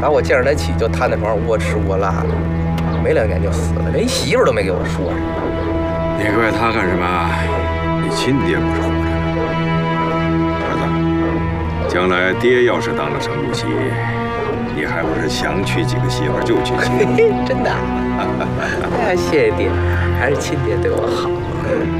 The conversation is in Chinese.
把我见着他起就瘫在床上窝吃窝拉的，没2年就死了，连媳妇都没给我说上。 你怪他干什么？你亲爹不是活着呢。儿子，将来爹要是当了程主席，你还不是想娶几个媳妇就娶媳妇？ 真的？哎，谢谢爹，还是亲爹对我好。